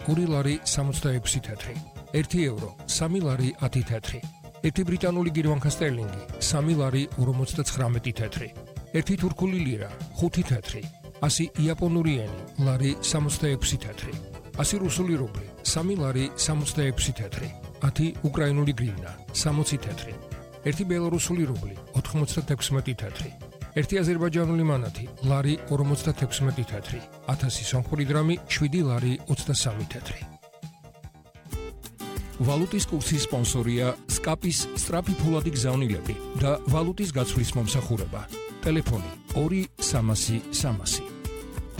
2 ლარი 66 თეთრი, 1 ევრო 3 ლარი 10 თეთრი, 1 ბრიტანული გირვანქა სტერლინგი 3 ლარი 59 თეთრი, 1 თურქული ლირა 5 თეთრი, 100 იაპონური ენი ლარი 66 თეთრი, 100 რუსული რუბლი 3 ლარი 66 თეთრი, 10 უკრაინული გრივნა 60 თეთრი, 1 ბელორუსული რუბლი 96 თეთრი, 1 აზერბაიჯანული მანათი ლარი 56 თეთრი, 1000 სომხური დრამი 7 ლარი 23 თეთრი. ვალუტის კურსის სპონსორია სკაპის სწრაფი ფულადი გზავნილები და ვალუტის გაცვლის მომსახურება. ტელეფონი 2 300 300.